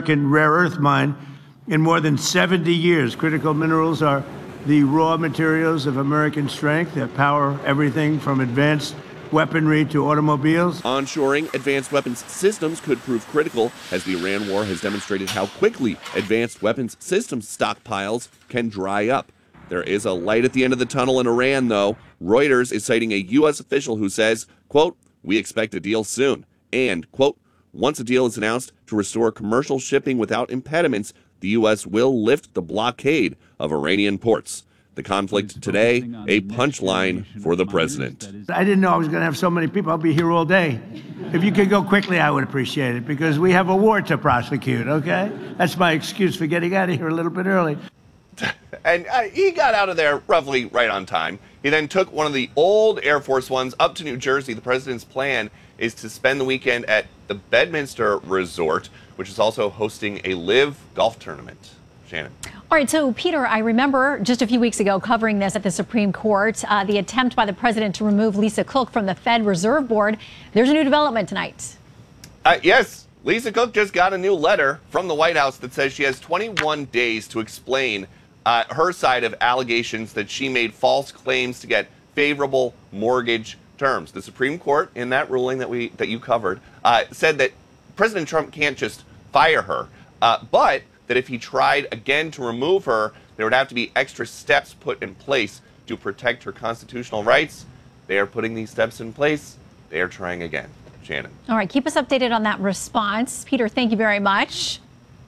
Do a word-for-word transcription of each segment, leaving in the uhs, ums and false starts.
American rare earth mine in more than seventy years. Critical minerals are the raw materials of American strength that power everything from advanced weaponry to automobiles. Onshoring advanced weapons systems could prove critical, as the Iran war has demonstrated how quickly advanced weapons systems stockpiles can dry up. There is a light at the end of the tunnel in Iran, though. Reuters is citing a U S official who says, quote, "We expect a deal soon." And, quote, "Once a deal is announced to restore commercial shipping without impediments, the U S will lift the blockade of Iranian ports." The conflict today, a punchline for the president. I didn't know I was going to have so many people. I'll be here all day. If you could go quickly, I would appreciate it, because we have a war to prosecute, okay? That's my excuse for getting out of here a little bit early. And uh, he got out of there roughly right on time. He then took one of the old Air Force Ones up to New Jersey. The president's plan is to spend the weekend at the Bedminster Resort, which is also hosting a live golf tournament. Shannon. All right, so Peter, I remember just a few weeks ago covering this at the Supreme Court, uh, the attempt by the president to remove Lisa Cook from the Fed Reserve Board. There's a new development tonight. Uh, yes, Lisa Cook just got a new letter from the White House that says she has twenty-one days to explain uh, her side of allegations that she made false claims to get favorable mortgage terms. The Supreme Court, in that ruling that we that you covered, uh, said that President Trump can't just fire her, uh, but that if he tried again to remove her, there would have to be extra steps put in place to protect her constitutional rights. They are putting these steps in place. They are trying again. Shannon. All right, keep us updated on that response. Peter, thank you very much.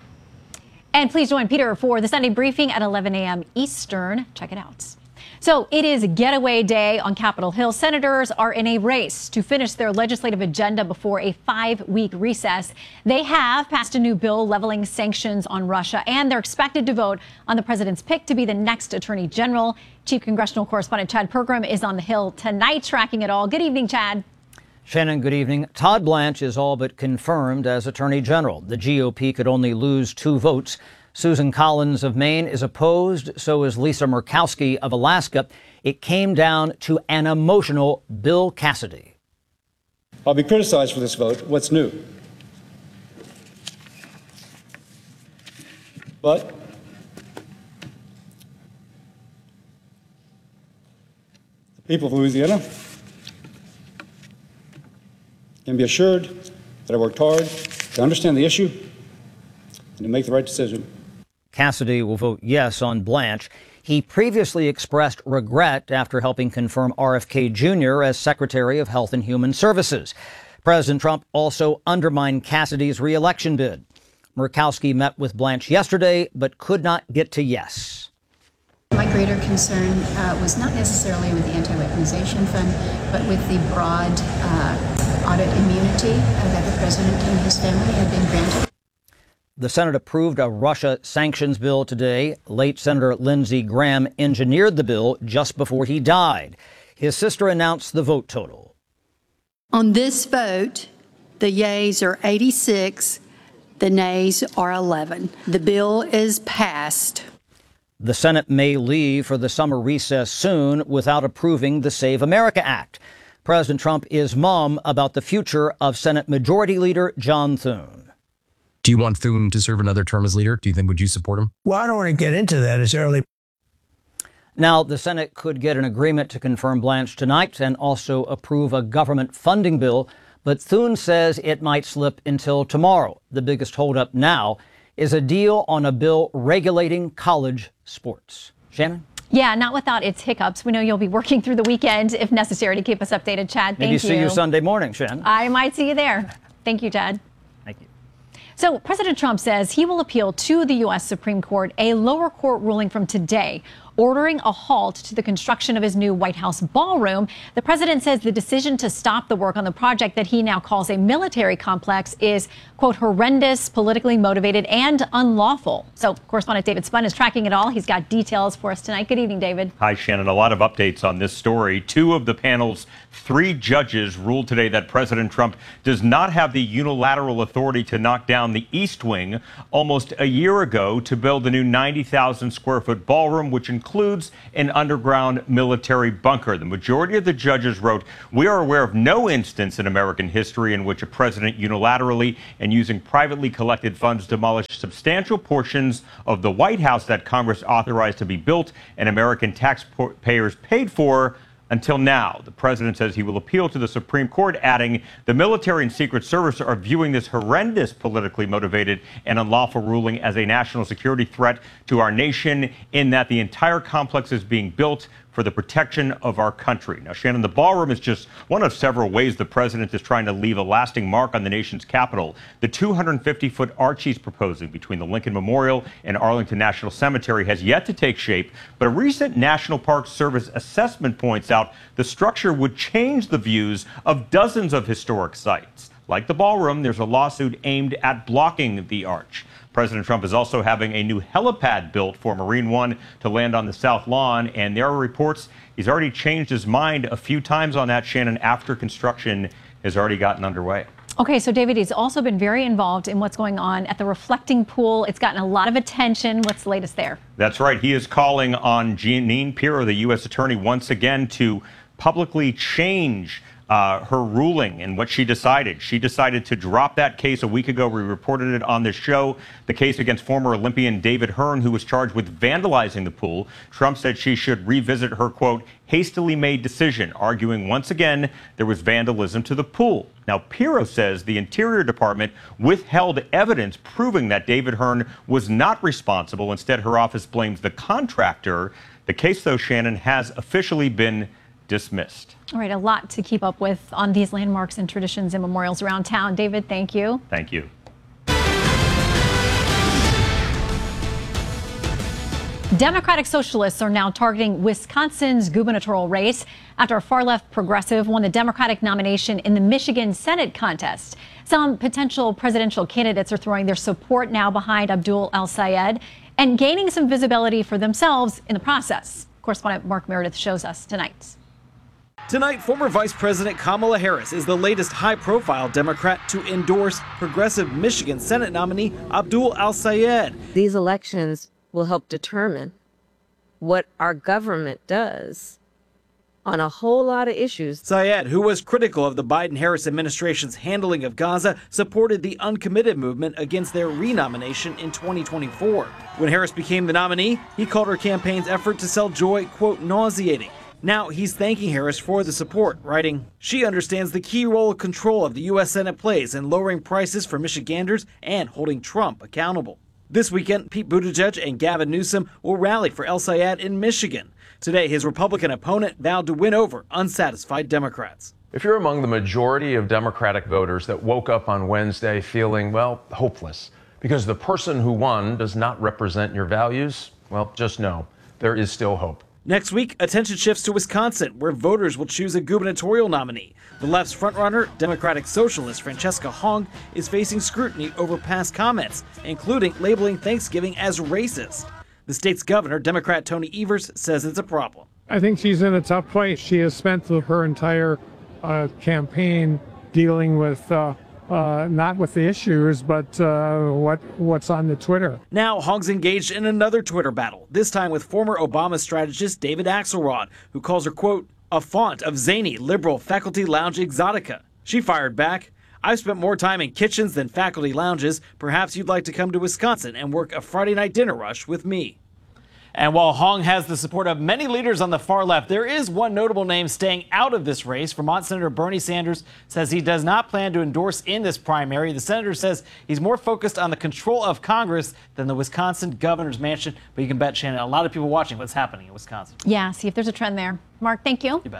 And please join Peter for the Sunday briefing at eleven a m Eastern. Check it out. So it is getaway day on Capitol Hill. Senators are in a race to finish their legislative agenda before a five-week recess. They have passed a new bill leveling sanctions on Russia, and they're expected to vote on the president's pick to be the next attorney general. Chief congressional correspondent Chad Pergram is on the Hill tonight tracking it all. Good evening, Chad. Shannon, good evening. Todd Blanche is all but confirmed as attorney general. The G O P could only lose two votes. Susan Collins of Maine is opposed. So is Lisa Murkowski of Alaska. It came down to an emotional Bill Cassidy. I'll be criticized for this vote. What's new? But the people of Louisiana can be assured that I worked hard to understand the issue and to make the right decision. Cassidy will vote yes on Blanche. He previously expressed regret after helping confirm R F K Junior as Secretary of Health and Human Services. President Trump also undermined Cassidy's re-election bid. Murkowski met with Blanche yesterday, but could not get to yes. My greater concern uh, was not necessarily with the anti-weaponization fund, but with the broad uh, audit immunity uh, that the president and his family had been granted. The Senate approved a Russia sanctions bill today. Late Senator Lindsey Graham engineered the bill just before he died. His sister announced the vote total. On this vote, the yeas are eighty-six, the nays are eleven. The bill is passed. The Senate may leave for the summer recess soon without approving the Save America Act. President Trump is mum about the future of Senate Majority Leader John Thune. Do you want Thune to serve another term as leader? Do you think, would you support him? Well, I don't want to get into that as early. Now, the Senate could get an agreement to confirm Blanche tonight and also approve a government funding bill. But Thune says it might slip until tomorrow. The biggest holdup now is a deal on a bill regulating college sports. Shannon? Yeah, not without its hiccups. We know you'll be working through the weekend if necessary to keep us updated. Chad, thank you. Maybe see you Sunday morning, Shannon. I might see you there. Thank you, Chad. Thank you. So President Trump says he will appeal to the U S Supreme Court a lower court ruling from today ordering a halt to the construction of his new White House ballroom. The president says the decision to stop the work on the project that he now calls a military complex is, quote, horrendous, politically motivated, and unlawful. So correspondent David Spun is tracking it all. He's got details for us tonight. Good evening, David. Hi, Shannon. A lot of updates on this story. Two of the panel's three judges ruled today that President Trump does not have the unilateral authority to knock down the East Wing almost a year ago to build a new ninety thousand square foot ballroom, which includes includes an underground military bunker. The majority of the judges wrote, "We are aware of no instance in American history in which a president unilaterally and using privately collected funds demolished substantial portions of the White House that Congress authorized to be built and American taxpayers paid for until now." The president says he will appeal to the Supreme Court, adding, "The military and Secret Service are viewing this horrendous politically motivated and unlawful ruling as a national security threat to our nation, in that the entire complex is being built for the protection of our country." Now, Shannon, the ballroom is just one of several ways the president is trying to leave a lasting mark on the nation's capital. The two hundred fifty foot arch he's proposing between the Lincoln Memorial and Arlington National Cemetery has yet to take shape, but a recent National Park Service assessment points out the structure would change the views of dozens of historic sites. Like the ballroom, there's a lawsuit aimed at blocking the arch. President Trump is also having a new helipad built for Marine One to land on the South Lawn, and there are reports he's already changed his mind a few times on that, Shannon, after construction has already gotten underway. Okay, so David, he's also been very involved in what's going on at the reflecting pool. It's gotten a lot of attention. What's the latest there? That's right. He is calling on Jeanine Pirro, the U S attorney, once again to publicly change Uh, her ruling and what she decided. She decided to drop that case a week ago. We reported it on this show. The case against former Olympian David Hearn, who was charged with vandalizing the pool. Trump said she should revisit her, quote, hastily made decision, arguing once again there was vandalism to the pool. Now, Pirro says the Interior Department withheld evidence proving that David Hearn was not responsible. Instead, her office blames the contractor. The case, though, Shannon, has officially been dismissed. All right, a lot to keep up with on these landmarks and traditions and memorials around town. David, thank you. Thank you. Democratic Socialists are now targeting Wisconsin's gubernatorial race after a far-left progressive won the Democratic nomination in the Michigan Senate contest. Some potential presidential candidates are throwing their support now behind Abdul El-Sayed and gaining some visibility for themselves in the process. Correspondent Mark Meredith shows us tonight. Tonight, former Vice President Kamala Harris is the latest high-profile Democrat to endorse progressive Michigan Senate nominee Abdul El-Sayed. These elections will help determine what our government does on a whole lot of issues. Sayed, who was critical of the Biden-Harris administration's handling of Gaza, supported the uncommitted movement against their renomination in twenty twenty-four. When Harris became the nominee, he called her campaign's effort to sell joy, quote, nauseating. Now he's thanking Harris for the support, writing, "She understands the key role of control of the U S Senate plays in lowering prices for Michiganders and holding Trump accountable." This weekend, Pete Buttigieg and Gavin Newsom will rally for El-Sayed in Michigan. Today, his Republican opponent vowed to win over unsatisfied Democrats. If you're among the majority of Democratic voters that woke up on Wednesday feeling, well, hopeless, because the person who won does not represent your values, well, just know there is still hope. Next week, attention shifts to Wisconsin, where voters will choose a gubernatorial nominee. The left's frontrunner, Democratic Socialist Francesca Hong, is facing scrutiny over past comments, including labeling Thanksgiving as racist. The state's governor, Democrat Tony Evers, says it's a problem. I think she's in a tough place. She has spent her entire uh, campaign dealing with uh, Uh, not with the issues, but uh, what what's on the Twitter. Now, Hong's engaged in another Twitter battle, this time with former Obama strategist David Axelrod, who calls her, quote, a font of zany, liberal faculty lounge exotica. She fired back, "I've spent more time in kitchens than faculty lounges. Perhaps you'd like to come to Wisconsin and work a Friday night dinner rush with me." And while Hong has the support of many leaders on the far left, there is one notable name staying out of this race. Vermont Senator Bernie Sanders says he does not plan to endorse in this primary. The senator says he's more focused on the control of Congress than the Wisconsin governor's mansion. But you can bet, Shannon, a lot of people watching what's happening in Wisconsin. Yeah, see if there's a trend there. Mark, thank you. You bet.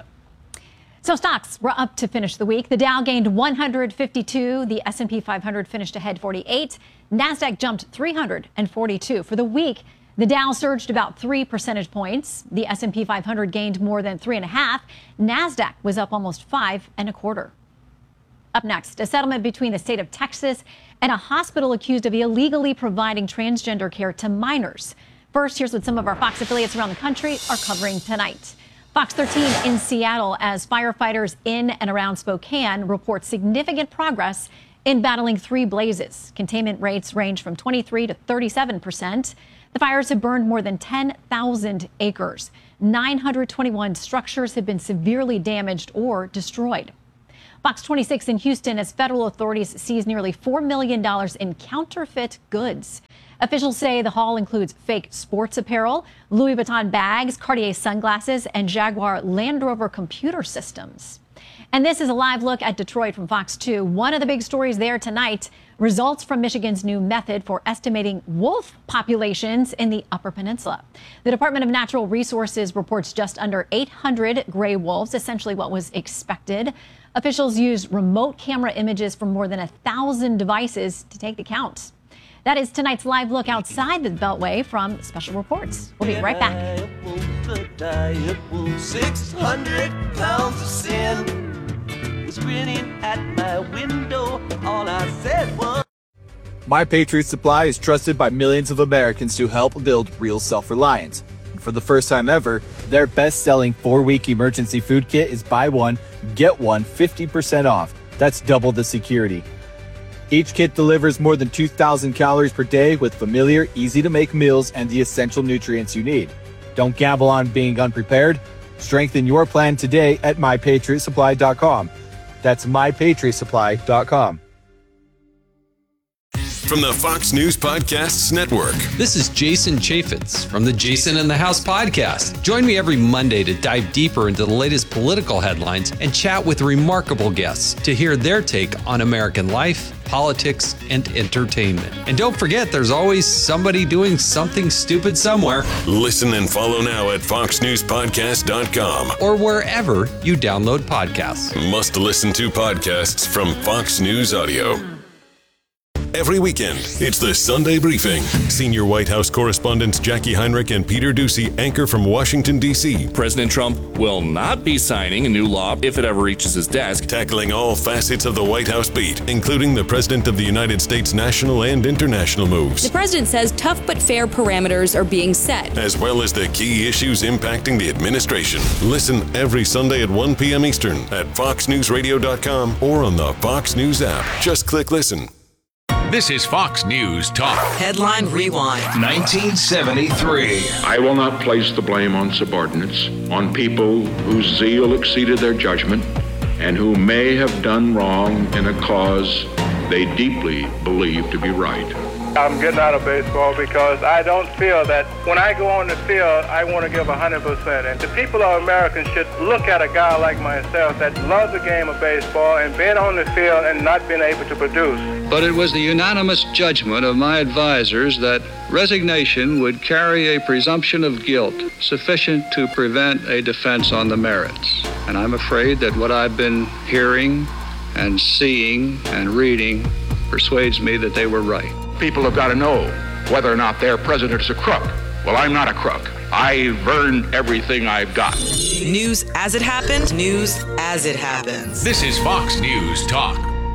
So stocks were up to finish the week. The Dow gained one hundred fifty-two. The S and P five hundred finished ahead forty-eight. NASDAQ jumped three hundred forty-two. For the week, the Dow surged about three percentage points. The S and P five hundred gained more than three and a half. NASDAQ was up almost five and a quarter. Up next, a settlement between the state of Texas and a hospital accused of illegally providing transgender care to minors. First, here's what some of our Fox affiliates around the country are covering tonight. Fox thirteen in Seattle as firefighters in and around Spokane report significant progress in battling three blazes. Containment rates range from twenty-three to thirty-seven percent. The fires have burned more than ten thousand acres. nine hundred twenty-one structures have been severely damaged or destroyed. Fox twenty-six in Houston as federal authorities seize nearly four million dollars in counterfeit goods. Officials say the haul includes fake sports apparel, Louis Vuitton bags, Cartier sunglasses, and Jaguar Land Rover computer systems. And this is a live look at Detroit from Fox two. One of the big stories there tonight, results from Michigan's new method for estimating wolf populations in the Upper Peninsula. The Department of Natural Resources reports just under eight hundred gray wolves, essentially what was expected. Officials used remote camera images from more than a thousand devices to take the count. That is tonight's live look outside the Beltway from Special Reports. We'll be right back. six hundred pounds of sin was grinning at my window. All I said was, My Patriot Supply is trusted by millions of Americans to help build real self-reliance. And for the first time ever, their best-selling four-week emergency food kit is buy one, get one fifty percent off. That's double the security. Each kit delivers more than two thousand calories per day with familiar, easy-to-make meals and the essential nutrients you need. Don't gamble on being unprepared. Strengthen your plan today at my patriot supply dot com. That's my patriot supply dot com. From the Fox News Podcasts Network. This is Jason Chaffetz from the Jason in the House podcast. Join me every Monday to dive deeper into the latest political headlines and chat with remarkable guests to hear their take on American life, politics, and entertainment. And don't forget, there's always somebody doing something stupid somewhere. Listen and follow now at fox news podcast dot com or wherever you download podcasts. Must listen to podcasts from Fox News Audio. Every weekend, it's the Sunday Briefing. Senior White House correspondents Jackie Heinrich and Peter Doocy anchor from Washington, D C President Trump will not be signing a new law if it ever reaches his desk. Tackling all facets of the White House beat, including the President of the United States' national and international moves. The president says tough but fair parameters are being set, as well as the key issues impacting the administration. Listen every Sunday at one p.m. Eastern at fox news radio dot com or on the Fox News app. Just click listen. This is Fox News Talk. Headline Rewind. nineteen seventy-three. I will not place the blame on subordinates, on people whose zeal exceeded their judgment, and who may have done wrong in a cause they deeply believe to be right. I'm getting out of baseball because I don't feel that when I go on the field, I want to give one hundred percent. And the people of America should look at a guy like myself that loves the game of baseball and been on the field and not been able to produce. But it was the unanimous judgment of my advisors that resignation would carry a presumption of guilt sufficient to prevent a defense on the merits. And I'm afraid that what I've been hearing and seeing and reading persuades me that they were right. People have got to know whether or not their president is a crook. Well, I'm not a crook. I've earned everything I've got. News as it happened, news as it happens. This is Fox News Talk.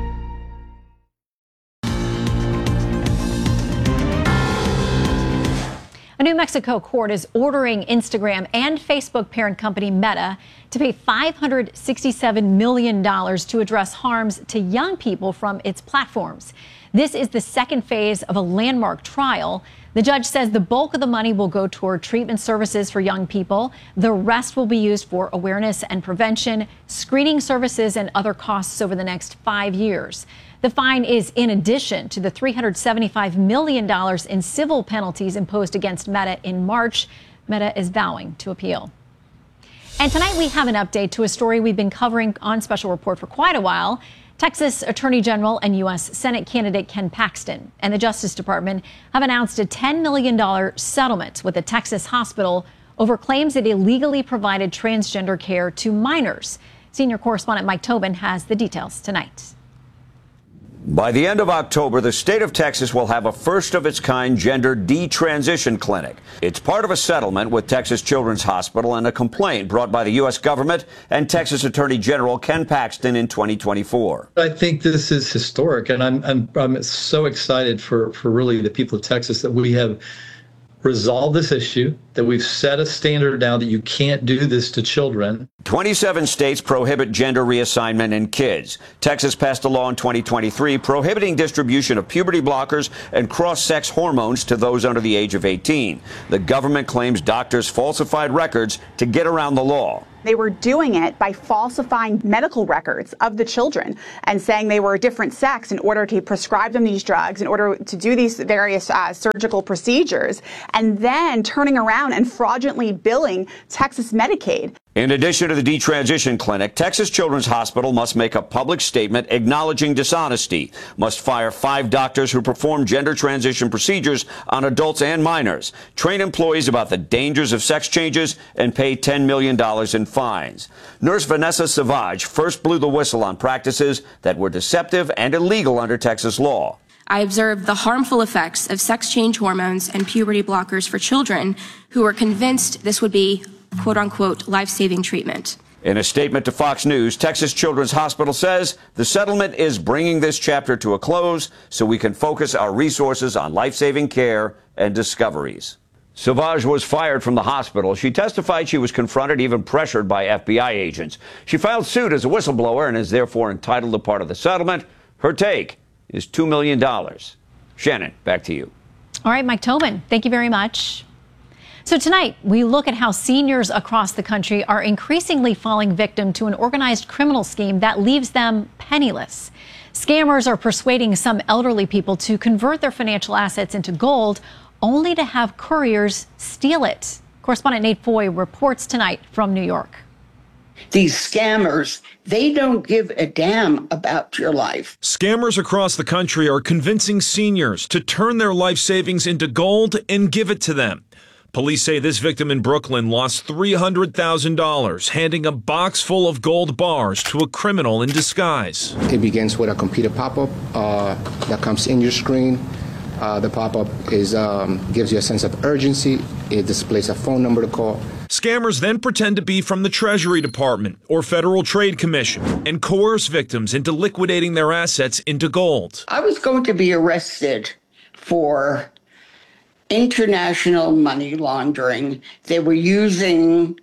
A New Mexico court is ordering Instagram and Facebook parent company Meta to pay five hundred sixty-seven million dollars to address harms to young people from its platforms. This is the second phase of a landmark trial. The judge says the bulk of the money will go toward treatment services for young people. The rest will be used for awareness and prevention, screening services, and other costs over the next five years. The fine is in addition to the three hundred seventy-five million dollars in civil penalties imposed against Meta in March. Meta is vowing to appeal. And tonight we have an update to a story we've been covering on Special Report for quite a while. Texas Attorney General and U S Senate candidate Ken Paxton and the Justice Department have announced a ten million dollars settlement with a Texas hospital over claims it illegally provided transgender care to minors. Senior correspondent Mike Tobin has the details tonight. By the end of October, the state of Texas will have a first-of-its-kind gender detransition clinic. It's part of a settlement with Texas Children's Hospital and a complaint brought by the U S government and Texas Attorney General Ken Paxton in twenty twenty-four. I think this is historic, and I'm I'm, I'm so excited for, for really the people of Texas that we have resolve this issue, that we've set a standard now that you can't do this to children. twenty-seven states prohibit gender reassignment in kids. Texas passed a law in twenty twenty-three prohibiting distribution of puberty blockers and cross-sex hormones to those under the age of eighteen. The government claims doctors falsified records to get around the law. They were doing it by falsifying medical records of the children and saying they were a different sex in order to prescribe them these drugs, in order to do these various uh, surgical procedures, and then turning around and fraudulently billing Texas Medicaid. In addition to the detransition clinic, Texas Children's Hospital must make a public statement acknowledging dishonesty, must fire five doctors who perform gender transition procedures on adults and minors, train employees about the dangers of sex changes, and pay ten million dollars in fines. Nurse Vanessa Savage first blew the whistle on practices that were deceptive and illegal under Texas law. I observed the harmful effects of sex change hormones and puberty blockers for children who were convinced this would be quote-unquote life-saving treatment. In a statement to Fox News, Texas Children's Hospital says the settlement is bringing this chapter to a close so we can focus our resources on life-saving care and discoveries. Savage was fired from the hospital. She testified she was confronted, even pressured by F B I agents. She filed suit as a whistleblower and is therefore entitled to part of the settlement. Her take is two million dollars. Shannon, back to you. All right, Mike Tobin, thank you very much. So tonight, we look at how seniors across the country are increasingly falling victim to an organized criminal scheme that leaves them penniless. Scammers are persuading some elderly people to convert their financial assets into gold, only to have couriers steal it. Correspondent Nate Foy reports tonight from New York. These scammers, they don't give a damn about your life. Scammers across the country are convincing seniors to turn their life savings into gold and give it to them. Police say this victim in Brooklyn lost three hundred thousand dollars handing a box full of gold bars to a criminal in disguise. It begins with a computer pop-up uh, that comes in your screen. Uh, the pop-up is um, gives you a sense of urgency. It displays a phone number to call. Scammers then pretend to be from the Treasury Department or Federal Trade Commission and coerce victims into liquidating their assets into gold. I was going to be arrested for international money laundering. They were using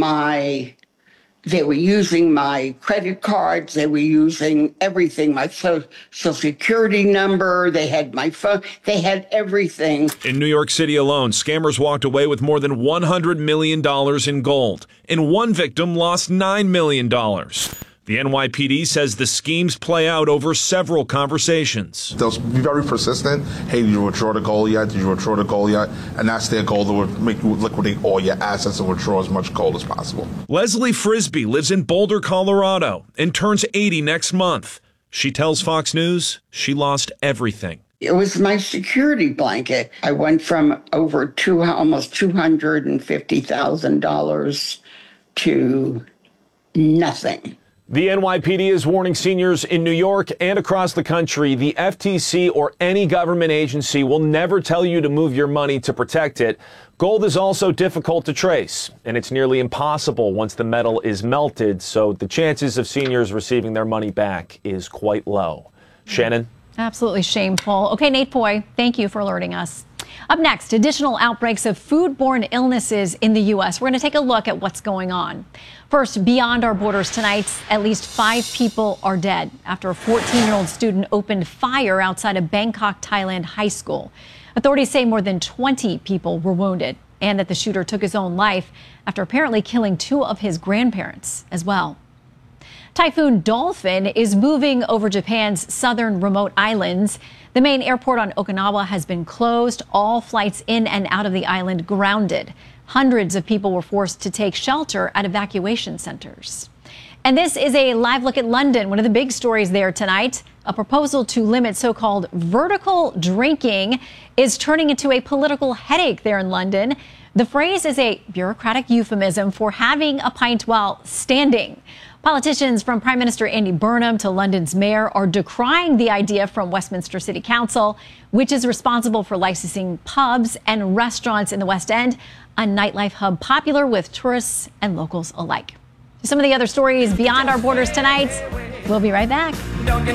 my They were using my credit cards. They were using everything, my social security number. They had my phone. They had everything. In New York City alone, scammers walked away with more than one hundred million dollars in gold, and one victim lost nine million dollars. The N Y P D says the schemes play out over several conversations. They'll be very persistent. Hey, did you withdraw the gold yet? Did you withdraw the gold yet? And that's their goal, to make you liquidate all your assets and withdraw as much gold as possible. Leslie Frisbee lives in Boulder, Colorado, and turns eighty next month. She tells Fox News she lost everything. It was my security blanket. I went from over two, almost two hundred fifty thousand dollars to nothing. The N Y P D is warning seniors in New York and across the country the F T C or any government agency will never tell you to move your money to protect it. Gold is also difficult to trace, and it's nearly impossible once the metal is melted, so the chances of seniors receiving their money back is quite low. Shannon? Absolutely shameful. Okay, Nate Foy, thank you for alerting us. Up next, additional outbreaks of foodborne illnesses in the U S. We're going to take a look at what's going on. First, beyond our borders tonight, at least five people are dead after a fourteen-year-old student opened fire outside a Bangkok, Thailand high school. Authorities say more than twenty people were wounded and that the shooter took his own life after apparently killing two of his grandparents as well. Typhoon Dolphin is moving over Japan's southern remote islands. The main airport on Okinawa has been closed, all flights in and out of the island grounded. Hundreds of people were forced to take shelter at evacuation centers. And this is a live look at London. One of the big stories there tonight, a proposal to limit so-called vertical drinking is turning into a political headache there in London. The phrase is a bureaucratic euphemism for having a pint while standing. Politicians from Prime Minister Andy Burnham to London's mayor are decrying the idea from Westminster City Council, which is responsible for licensing pubs and restaurants in the West End, a nightlife hub popular with tourists and locals alike. Some of the other stories beyond our borders tonight. We'll be right back.